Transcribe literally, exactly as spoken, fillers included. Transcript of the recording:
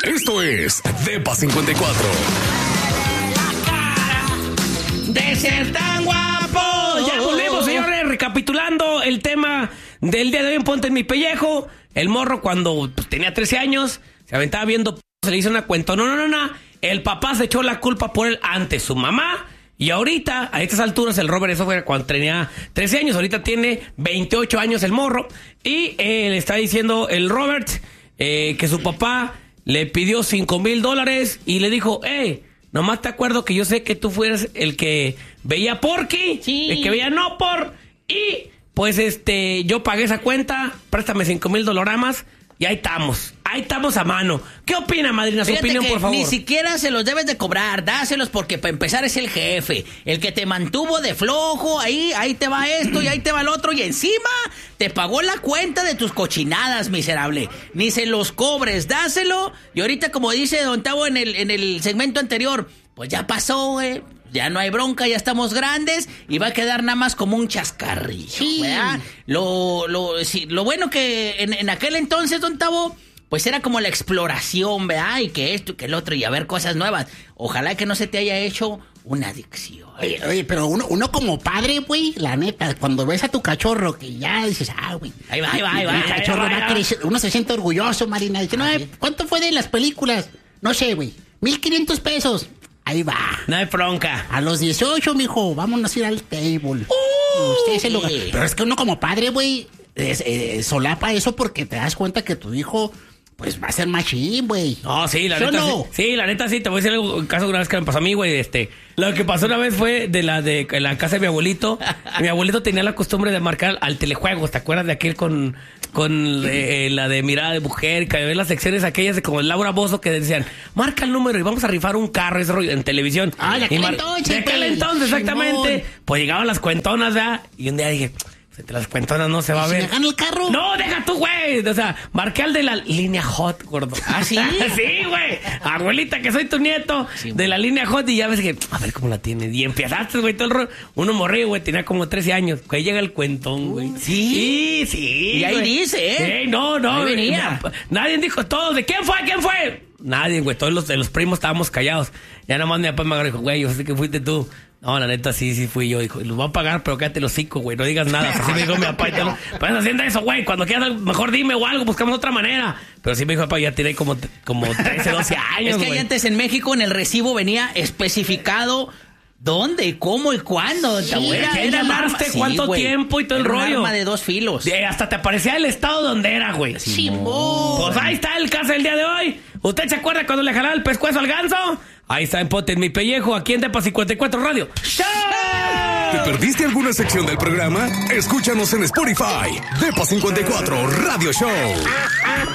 Esto es Depa cincuenta y cuatro. De ser tan guapo. Ya volvemos, señores, recapitulando el tema del día de hoy en Ponte en mi pellejo. El morro cuando pues, tenía trece años, se aventaba viendo, se le hizo una cuenta. No, no, no, no. El papá se echó la culpa por él ante su mamá. Y ahorita, a estas alturas, el Robert, eso fue cuando tenía trece años. Ahorita tiene veintiocho años el morro. Y eh, le está diciendo el Robert eh, que su papá le pidió cinco mil dólares y le dijo, hey, nomás te acuerdo que yo sé que tú fueras el que veía Porky, sí. el que veía No Por, y pues este, yo pagué esa cuenta, préstame cinco mil dolaramas y ahí estamos, ahí estamos a mano. ¿Qué opina, madrina? Su Fíjate opinión, que por favor. Ni siquiera se los debes de cobrar, dáselos porque para empezar es el jefe, el que te mantuvo de flojo, ahí, ahí te va esto y ahí te va el otro y encima te pagó la cuenta de tus cochinadas, miserable. Ni se los cobres, dáselo. Y ahorita, como dice Don Tavo en el, en el segmento anterior, pues ya pasó, güey. Ya no hay bronca, ya estamos grandes y va a quedar nada más como un chascarrillo, sí. ¿verdad? Lo, lo, sí, lo bueno que en, en aquel entonces, Don Tavo, pues era como la exploración, ¿verdad? Y que esto y que el otro y a ver cosas nuevas. Ojalá que no se te haya hecho una adicción. Oye, oye, pero uno, uno como padre, güey, la neta, cuando ves a tu cachorro que ya dices, ah, güey. Ahí va, ahí va, ahí va. El cachorro va a crecer, uno se siente orgulloso, Marina. Dice, no, ¿cuánto fue de las películas? No sé, güey, mil quinientos pesos. Ahí va. No hay bronca. A los dieciocho, mijo, vámonos a ir al table. Uh, Usted es el lugar. Pero es que uno como padre, güey, eh, solapa eso porque te das cuenta que tu hijo, pues, va a ser machín, güey. No, sí, la neta no? sí. Sí, la neta sí. Te voy a decir algo, un caso una vez que me pasó a mí, güey. Este, lo que pasó una vez fue de la de la casa de mi abuelito. Mi abuelito tenía la costumbre de marcar al telejuegos. ¿Te acuerdas de aquel con... con eh, la de mirada de mujer, que ve las secciones aquellas de como el Laura Bozzo que decían, marca el número y vamos a rifar un carro, ese rollo, en televisión. Ah, de aquel mar- entonces. De aquel entonces, exactamente. Pues llegaban las cuentonas, ¿verdad? Y un día dije, entre las cuentonas no se va a ver. ¿Se me gana el carro? No, deja tú, güey. O sea, marqué al de la línea Hot, gordo. ¿Ah, sí? Sí, güey. Abuelita, que soy tu nieto, sí, de la línea Hot, y ya ves que, a ver cómo la tiene. Y empezaste, güey, todo el rollo. Uno morrió, güey, tenía como trece años. Ahí llega el cuentón, güey. Uh, ¿Sí? Sí, sí. Y ahí güey. dice, ¿eh? Sí, no, no. Ahí venía. Nadie dijo todo. ¿De quién fue? ¿Quién fue? Nadie, güey. Todos los de los primos estábamos callados. Ya nomás mi papá me agarró y dijo, güey, yo sé que fuiste tú. No, la neta, sí, sí fui yo. Dijo, los voy a pagar, pero quédate los cinco, güey. No digas nada. Así me dijo mi papá. Y te lo... Pues haciendo eso, güey. Cuando quieras, mejor dime o algo. Buscamos otra manera. Pero sí me dijo, papá, ya tiene como, como trece, doce años, Es que ahí antes en México, en el recibo, venía especificado dónde, cómo y cuándo. Sí, era, era llamaste, sí, cuánto güey. tiempo y todo el era rollo. Un arma de dos filos. De, hasta te aparecía el estado donde era, güey. Sí, pues ahí está el caso del día de hoy. ¿Usted se acuerda cuando le jalaba el pescuezo al ganso? Ahí está en Ponte en mi pellejo, aquí en Depa cincuenta y cuatro Radio. ¡Show! ¿Te perdiste alguna sección del programa? Escúchanos en Spotify. Depa cincuenta y cuatro Radio Show.